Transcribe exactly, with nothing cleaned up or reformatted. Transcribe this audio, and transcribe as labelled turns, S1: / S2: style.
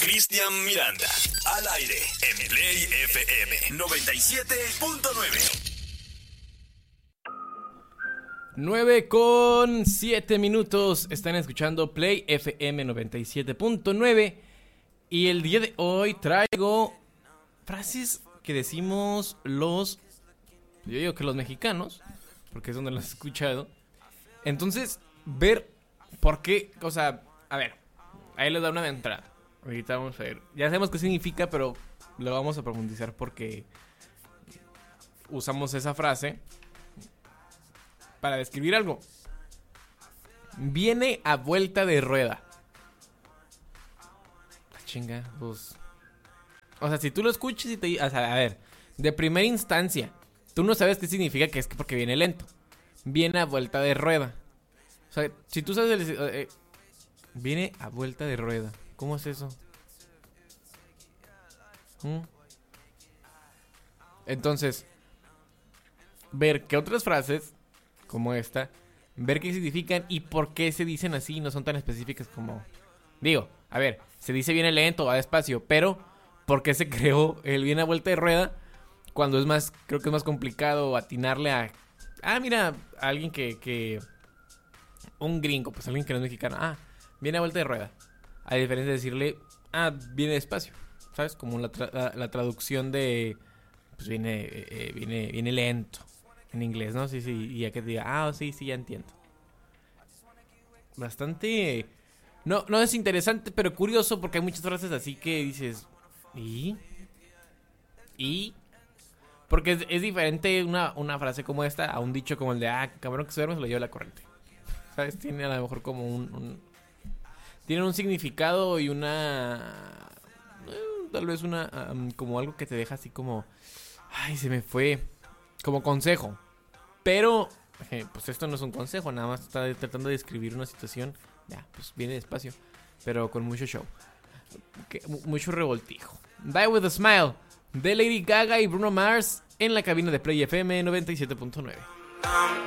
S1: Cristian Miranda, al aire en Play F M noventa y siete punto nueve.
S2: nueve con siete minutos. Están escuchando Play F M noventa y siete punto nueve. Y el día de hoy traigo frases que decimos los... Yo digo que los mexicanos, porque es donde las he escuchado. Entonces, ver por qué... O sea, a ver, ahí les da una entrada. Ahorita vamos a ver. Ya sabemos qué significa, pero lo vamos a profundizar porque usamos esa frase para describir algo. Viene a vuelta de rueda. La chinga, pues. O sea, si tú lo escuchas y te... O sea, a ver, de primera instancia, tú no sabes qué significa, que es porque viene lento. Viene a vuelta de rueda. O sea, si tú sabes... El, eh, viene a vuelta de rueda. ¿Cómo es eso? ¿Mm? Entonces, ver que otras frases como esta, ver qué significan y por qué se dicen así, no son tan específicas como... Digo, a ver, se dice viene lento, va despacio, pero ¿por qué se creó el viene a vuelta de rueda? Cuando es más, creo que es más complicado atinarle a... Ah, mira, a alguien que, que... Un gringo, pues alguien que no es mexicano. Ah, viene a vuelta de rueda. A diferencia de decirle, ah, viene despacio, ¿sabes? Como la, tra- la, la traducción de... Pues viene, eh, viene, viene lento. En inglés, ¿no? Sí, sí, y ya que te diga, ah, sí, sí, ya entiendo. Bastante... No, no es interesante, pero curioso, porque hay muchas frases así que dices... ¿Y? ¿Y? Porque es, es diferente una, una frase como esta a un dicho como el de, ah, cabrón que se duerme se lo lleva la corriente. ¿Sabes? Tiene a lo mejor como un... un tiene un significado y una... Eh, tal vez una... Um, como algo que te deja así como... Ay, se me fue... Como consejo. Pero, eh, pues esto no es un consejo, nada más está tratando de describir una situación. Ya, pues viene despacio, pero con mucho show. Que, mucho revoltijo. Die with a Smile de Lady Gaga y Bruno Mars en la cabina de Play F M noventa y siete punto nueve.